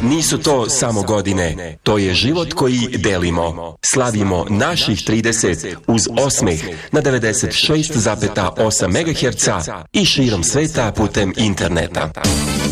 nisu to samo godine, to je život koji delimo. Slavimo naših 30 uz osmeh na 96,8 MHz i širom sveta putem interneta.